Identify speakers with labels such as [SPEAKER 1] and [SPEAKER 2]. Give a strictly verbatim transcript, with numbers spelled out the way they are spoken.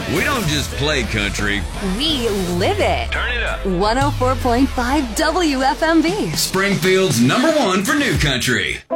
[SPEAKER 1] We don't just play country.
[SPEAKER 2] We live it.
[SPEAKER 1] Turn it up.
[SPEAKER 2] one oh four point five W F M V.
[SPEAKER 1] Springfield's number one for new country.